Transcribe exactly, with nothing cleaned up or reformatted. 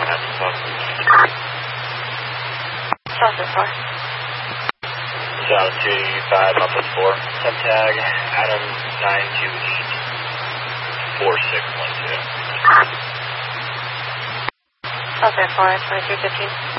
That's possible. Saucer four. South two five, Office four. Subtag, Adam nine two eight, four six one two. Saucer four, twenty-three fifteen.